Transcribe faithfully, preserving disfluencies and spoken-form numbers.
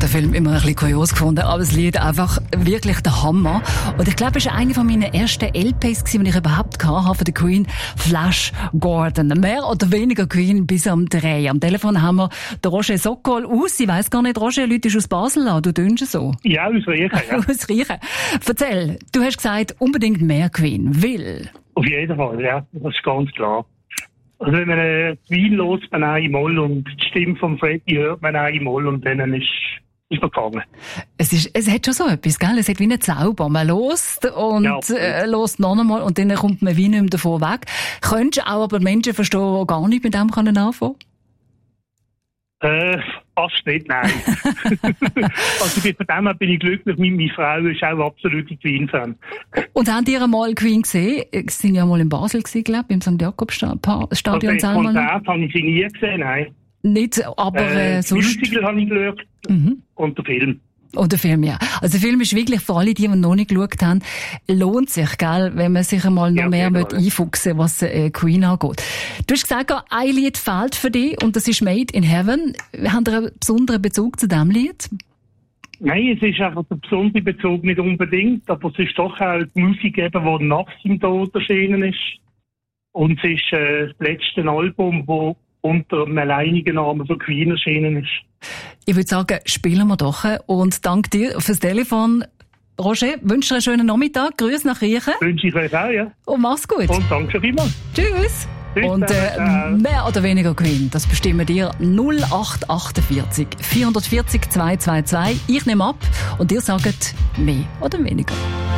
den Film immer ein bisschen kurios gefunden, aber das Lied einfach wirklich der Hammer. Und ich glaube, es war eine von meinen ersten L Ps, die ich überhaupt hatte, von der Queen, Flash Gordon. Mehr oder weniger Queen bis am drei. Am Telefon haben wir den Roger Sokol aus. Ich weiss gar nicht, Roger, Leute ist aus Basel an. Du tönst so. Ja, aus Riechen, ja. Aus Riechen. Erzähl, du hast gesagt, unbedingt mehr Queen. Will? Auf jeden Fall, ja. Das ist ganz klar. Also wenn man äh, Queen los man auch im Moll und die Stimme von Freddie hört man auch im Moll und dann ist ist man gegangen. Es ist, es hat schon so etwas, gell? Es hat wie einen Zauber. Man lost und ja, äh, lost noch einmal und dann kommt man wie nicht mehr davon weg. Könntest du auch aber Menschen verstehen, die gar nicht mit dem können anfangen? Äh, fast nicht, nein. Also von dem her bin ich glücklich. Meine Frau ist auch absolute Queen-Fan. Und habt ihr einmal Queen gesehen? Sie sind ja mal in Basel gewesen, glaube ich, im Sankt Jakobstadion. Also das Konzert habe ich sie nie gesehen, nein. Nicht, aber äh, äh, sonst... Musical habe ich geschaut mhm. und der Film. Und der Film, ja. Also der Film ist wirklich für alle, die, die noch nicht geschaut haben, lohnt sich, gell, wenn man sich einmal noch ja, mehr mit einfuchsen, was äh, Queen angeht. Du hast gesagt, ein Lied fehlt für dich und das ist Made in Heaven. Habt ihr einen besonderen Bezug zu diesem Lied? Nein, es ist einfach der besondere Bezug nicht unbedingt, aber es ist doch auch die Musik, eben, die nach seinem Tod erschienen ist. Und es ist äh, das letzte Album, das unter einem alleinigen Namen von Queen erschienen ist. Ich würde sagen, spielen wir doch. Und danke dir fürs Telefon. Roger, wünsche dir einen schönen Nachmittag. Grüß nach Riechen. Wünsche ich euch auch, ja. Und mach's gut. Und danke schon immer. Tschüss. Tschüss. Und äh, mehr oder weniger Queen, das bestimmen dir null acht achtundvierzig vierhundertvierzig zweihundertzweiundzwanzig. Ich nehme ab und ihr sagt mehr oder weniger.